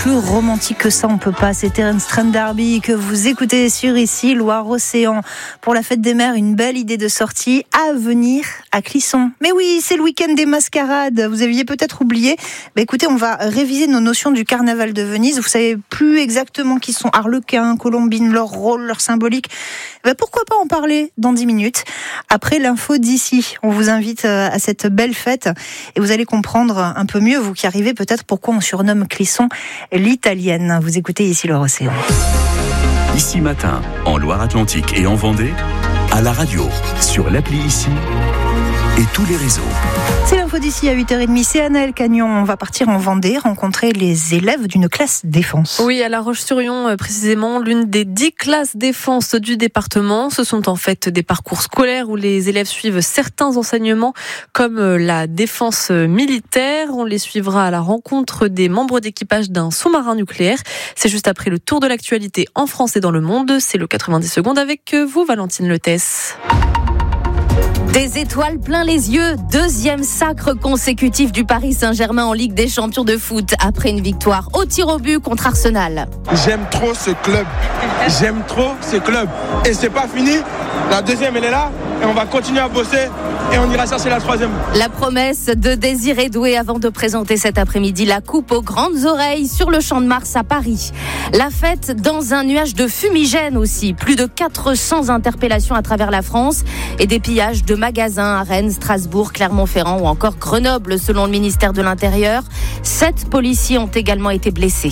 plus romantique que ça, on peut pas. C'est Terence Trent D'Arby que vous écoutez sur ici, Loire-Océan. Pour la fête des mères, une belle idée de sortie à venir à Clisson. Mais oui, c'est le week-end des mascarades. Vous aviez peut-être oublié. Écoutez, on va réviser nos notions du carnaval de Venise. Vous savez plus exactement qui sont Arlequin, Colombine, leur rôle, leur symbolique. Pourquoi pas en parler dans 10 minutes après l'info d'ici. On vous invite à cette belle fête et vous allez comprendre un peu mieux, vous qui arrivez, peut-être pourquoi on surnomme Clisson l'italienne. Vous écoutez ici l'Océan. Ici matin, en Loire-Atlantique et en Vendée, à la radio, sur l'appli Ici et tous les réseaux. C'est l'info d'ici à 8h30. C'est Anaël Cagnon. On va partir en Vendée rencontrer les élèves d'une classe défense. Oui, à La Roche-sur-Yon, précisément, l'une des 10 classes défense du département. Ce sont en fait des parcours scolaires où les élèves suivent certains enseignements comme la défense militaire. On les suivra à la rencontre des membres d'équipage d'un sous-marin nucléaire. C'est juste après le tour de l'actualité en France et dans le monde. C'est le 90 secondes avec vous, Valentine Letès. Des étoiles plein les yeux, deuxième sacre consécutif du Paris Saint-Germain en Ligue des Champions de foot après une victoire au tir au but contre Arsenal. J'aime trop ce club, et c'est pas fini, la deuxième elle est là et on va continuer à bosser et on ira chercher la troisième. La promesse de Désiré Doué avant de présenter cet après-midi la coupe aux grandes oreilles sur le Champ de Mars à Paris. La fête dans un nuage de fumigène aussi, plus de 400 interpellations à travers la France et des pillages de magasins à Rennes, Strasbourg, Clermont-Ferrand ou encore Grenoble selon le ministère de l'Intérieur. 7 policiers ont également été blessés.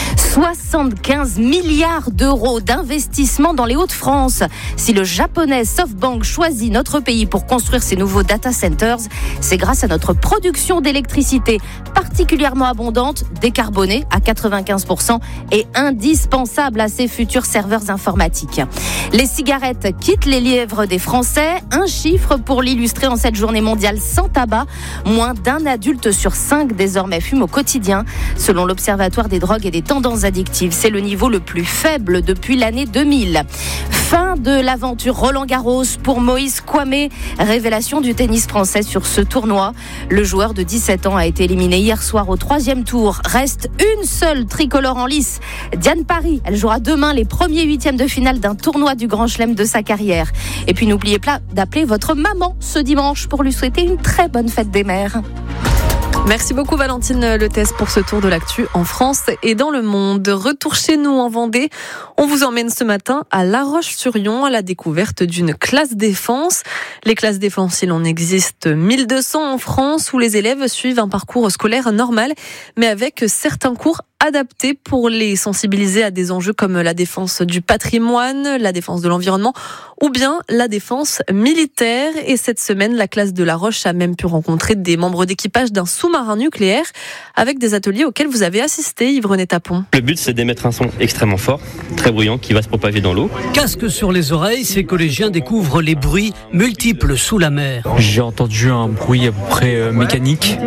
75 milliards d'euros d'investissement dans les Hauts-de-France. Si le japonais SoftBank choisit notre pays pour construire ses nouveaux data centers, c'est grâce à notre production d'électricité particulièrement abondante, décarbonée à 95% et indispensable à ses futurs serveurs informatiques. Les cigarettes quittent les lièvres des Français. Un chiffre pour l'illustrer en cette journée mondiale sans tabac. Moins d'un adulte sur 5 désormais fume au quotidien. Selon l'Observatoire des drogues et des tendances addictives, c'est le niveau le plus faible depuis l'année 2000. Fin de l'aventure Roland-Garros pour Moïse Kouamé. Révélation du tennis français sur ce tournoi. Le joueur de 17 ans a été éliminé hier soir au 3e tour. Reste une seule tricolore en lice. Diane Paris, elle jouera demain les premiers 8e de finale d'un tournoi du Grand Chelem de sa carrière. Et puis n'oubliez pas d'appeler votre maman ce dimanche pour lui souhaiter une très bonne fête des mères. Merci beaucoup Valentine Letès pour ce tour de l'actu en France et dans le monde. Retour chez nous en Vendée. On vous emmène ce matin à La Roche-sur-Yon à la découverte d'une classe défense. Les classes défense, il en existe 1200 en France où les élèves suivent un parcours scolaire normal mais avec certains cours adaptés pour les sensibiliser à des enjeux comme la défense du patrimoine, la défense de l'environnement ou bien la défense militaire. Et cette semaine, la classe de La Roche a même pu rencontrer des membres d'équipage d'un sous-marin nucléaire avec des ateliers auxquels vous avez assisté, Yves-René Tapon. Le but, c'est d'émettre un son extrêmement fort, très bruyant, qui va se propager dans l'eau. Casque sur les oreilles, ces collégiens découvrent les bruits multiples sous la mer. J'ai entendu un bruit à peu près mécanique.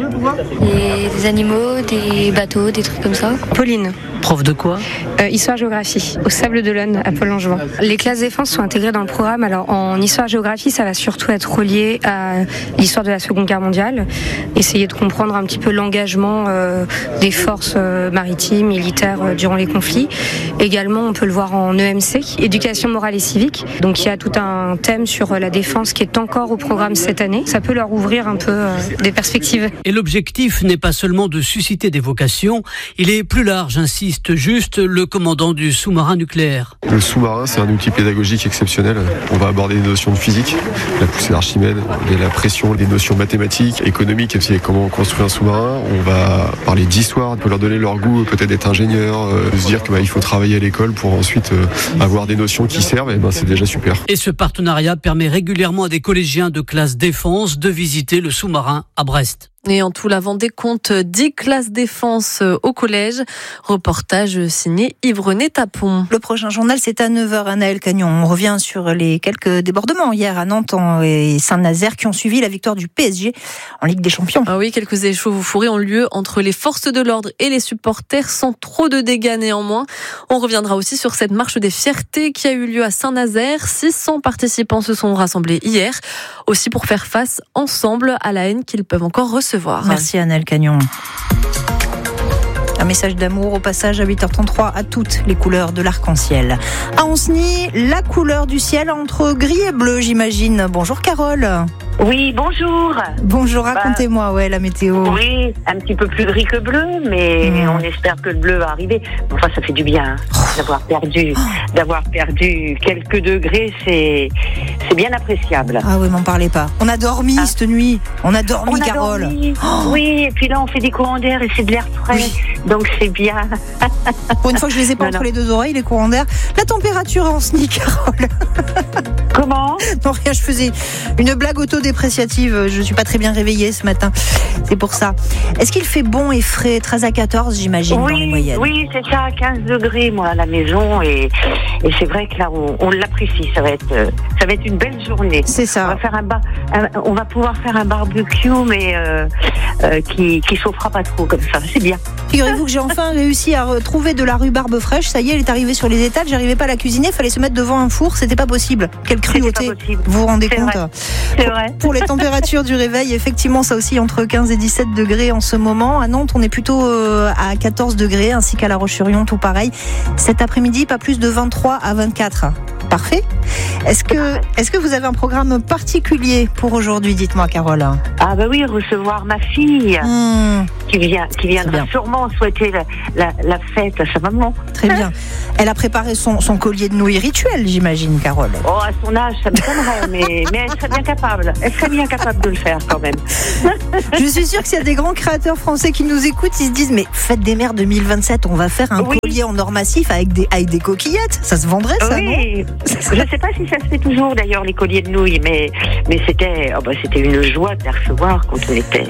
Des animaux, des bateaux, des trucs comme ça. Pauline. Prof de quoi ? Histoire-géographie, au Sable d'Olonne, à Pôle-Langevin. Les classes défense sont intégrées dans le programme. Alors, en histoire-géographie, ça va surtout être relié à l'histoire de la Seconde Guerre mondiale. Essayer de comprendre un petit peu l'engagement des forces maritimes, militaires durant les conflits. Également, on peut le voir en EMC, éducation morale et civique. Donc, il y a tout un thème sur la défense qui est encore au programme cette année. Ça peut leur ouvrir un peu des perspectives. Et l'objectif n'est pas seulement de susciter des vocations, il est plus large, insiste juste le commandant du sous-marin nucléaire. Le sous-marin, c'est un outil pédagogique exceptionnel. On va aborder des notions de physique, la poussée d'Archimède, la pression, des notions mathématiques, économiques, et comment on construit un sous-marin. On va parler d'histoire, on peut leur donner leur goût peut-être d'être ingénieur, de se dire qu'il faut travailler à l'école pour ensuite avoir des notions qui servent, et c'est déjà super. Et ce partenariat permet régulièrement à des collégiens de classe défense de visiter le sous-marin à Brest. Et en tout, la Vendée compte 10 classes défense au collège. Reportage signé Yves-René Tapon. Le prochain journal, c'est à 9h, Anaël Cagnon. On revient sur les quelques débordements hier à Nantes et Saint-Nazaire qui ont suivi la victoire du PSG en Ligue des Champions. Ah oui, quelques échauffourées ont lieu entre les forces de l'ordre et les supporters sans trop de dégâts néanmoins. On reviendra aussi sur cette marche des fiertés qui a eu lieu à Saint-Nazaire. 600 participants se sont rassemblés hier, aussi pour faire face ensemble à la haine qu'ils peuvent encore recevoir. Merci Anaël Cagnon. Un message d'amour au passage à 8h33 à toutes les couleurs de l'arc-en-ciel. À Anceny, la couleur du ciel entre gris et bleu, j'imagine. Bonjour Carole. Oui, bonjour. Bonjour, racontez-moi, la météo. Oui, un petit peu plus gris que bleu, mais on espère que le bleu va arriver. Enfin, ça fait du bien d'avoir perdu quelques degrés, c'est bien appréciable. Ah oui, m'en parlez pas. On a dormi cette nuit. On a dormi, Carole. Oui, et puis là, on fait des courants d'air et c'est de l'air frais, donc c'est bien. Pour une fois que je les ai pas entre les deux oreilles, les courants d'air. La température à Anceny, Carole. Comment ? Non, rien, je faisais une blague autodépréciative. Je suis pas très bien réveillée ce matin. C'est pour ça. Est-ce qu'il fait bon et frais, 13 à 14, j'imagine, dans les moyennes? Oui, c'est ça, 15 degrés, moi, à la maison. Et c'est vrai que là, on l'apprécie. Ça va être une belle journée. C'est ça. On va pouvoir faire un barbecue, mais qui chauffera pas trop comme ça. C'est bien. Figurez-vous que j'ai enfin réussi à retrouver de la rhubarbe fraîche. Ça y est, elle est arrivée sur les étals. J'arrivais pas à la cuisiner. Il fallait se mettre devant un four. C'était pas possible. Quelle cruauté. Vous vous rendez compte? C'est vrai. Pour les températures du réveil, effectivement, ça aussi entre 15 et 17 degrés en ce moment. À Nantes, on est plutôt à 14 degrés, ainsi qu'à La Roche-sur-Yon, tout pareil. Cet après-midi, pas plus de 23 à 24. Parfait. Est-ce que vous avez un programme particulier pour aujourd'hui? Dites-moi, Carole. Ah bah oui, recevoir ma fille qui viendra sûrement souhaiter la fête à sa maman. Très bien. Elle a préparé son collier de nouilles rituel, j'imagine, Carole. Oh, à son âge, ça m'étonnerait, mais elle serait bien capable. Elle serait bien capable de le faire quand même. Je suis sûre que s'il y a des grands créateurs français qui nous écoutent, ils se disent mais Fête des Mères 2027, on va faire un collier en or massif avec des coquillettes. Ça se vendrait, ça, non? Je ne sais pas si ça se fait toujours d'ailleurs, les colliers de nouilles, mais c'était une joie de les recevoir quand on était.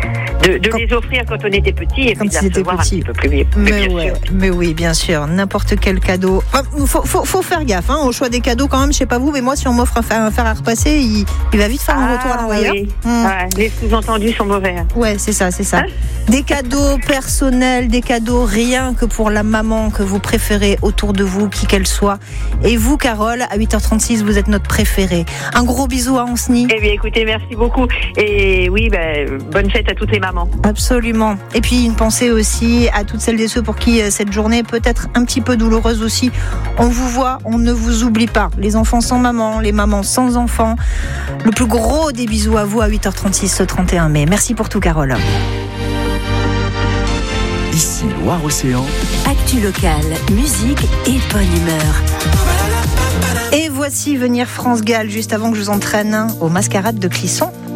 De les offrir quand on était petit et puis de les recevoir un petit peu plus vieux. Mais oui, bien sûr, n'importe quel cadeau. Faut faire gaffe au choix des cadeaux quand même, je sais pas vous, mais moi si on m'offre un fer à repasser, il va vite faire un retour à l'envoyeur. Oui. Les sous-entendus sont mauvais. Ouais, c'est ça. Des cadeaux personnels, des cadeaux rien que pour la maman que vous préférez autour de vous, qui qu'elle soit. Et vous, Carole, à 8h36, vous êtes notre préférée. Un gros bisou à Anceny. Eh bien, écoutez, merci beaucoup. Et oui, bonne fête à toutes les mamans. Absolument. Et puis une pensée aussi à toutes celles et ceux pour qui cette journée peut être un petit peu douloureuse aussi. On vous voit, on ne vous oublie pas. Les enfants sans maman, les mamans sans enfants. Le plus gros des bisous à vous à 8h36 ce 31 mai. Merci pour tout, Carole. Ici Loire-Océan. Actu locale, musique et bonne humeur. Et voici venir France Gall juste avant que je vous entraîne aux mascarades de Clisson.